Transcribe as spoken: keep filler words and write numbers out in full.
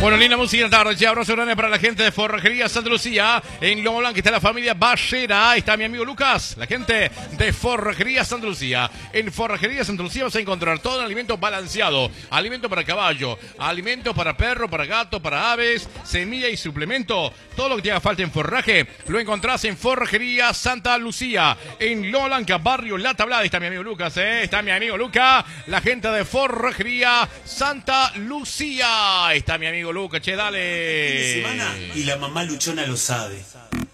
Bueno, linda música de tarde. Ya, abrazo grande para la gente de Forrajería Santa Lucía. En Lomo Blanco está la familia Ballera. Ahí está mi amigo Lucas, la gente de Forrajería Santa Lucía. En Forrajería Santa Lucía vas a encontrar todo el alimento balanceado. Alimento para caballo, alimento para perro, para gato, para aves, semilla y suplemento. Todo lo que te haga falta en forraje lo encontrás en Forrajería Santa Lucía. En Lomo Blanca, barrio La Tablada. Ahí está mi amigo Lucas, ¿eh? Está mi amigo Lucas, la gente de Forrajería Santa Lucía. Ahí está mi amigo Lucas, che, dale. Fin de semana y la mamá luchona lo sabe.